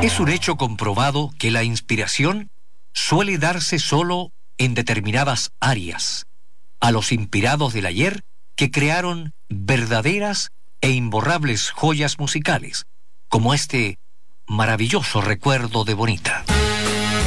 Es un hecho comprobado que la inspiración suele darse solo en determinadas áreas, a los inspirados del ayer que crearon verdaderas e imborrables joyas musicales, como este maravilloso recuerdo de Bonita.